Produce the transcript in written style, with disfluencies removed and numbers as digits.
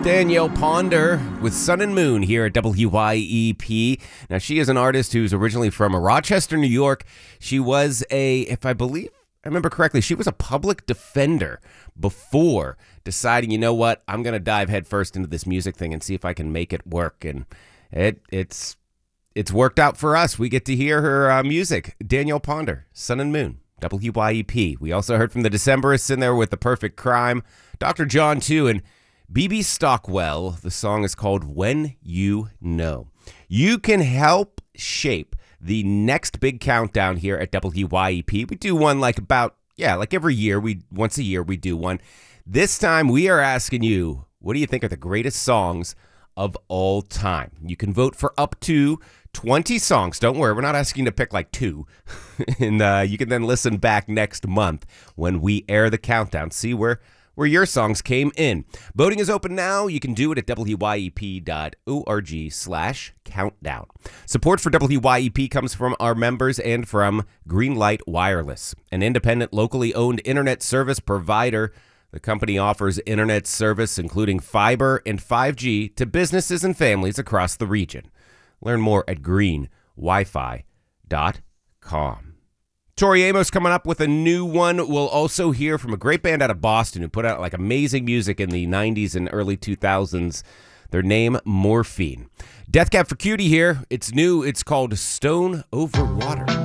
Danielle Ponder with Sun and Moon here at WYEP. Now, she is an artist who's originally from Rochester, New York. She was if I remember correctly, she was a public defender before deciding, you know what, I'm going to dive headfirst into this music thing and see if I can make it work. And it's worked out for us. We get to hear her music. Danielle Ponder, Sun and Moon, WYEP. We also heard from the Decemberists in there with The Perfect Crime, Dr. John, too, and B.B. Stockwell. The song is called When You Know. You can help shape the next big countdown here at WYEP. We do one like every year. Once a year we do one. This time we are asking you, what do you think are the greatest songs of all time? You can vote for up to 20 songs. Don't worry, we're not asking you to pick like 2. And you can then listen back next month when we air the countdown. See where your songs came in. Voting is open now. You can do it at wyep.org/countdown. Support for WYEP comes from our members and from Greenlight Wireless, an independent, locally owned internet service provider. The company offers internet service, including fiber and 5G, to businesses and families across the region. Learn more at greenwifi.com. Tori Amos coming up with a new one. We'll also hear from a great band out of Boston who put out like amazing music in the 90s and early 2000s. Their name, Morphine. Death Cab for Cutie here. It's new. It's called Stone Over Water.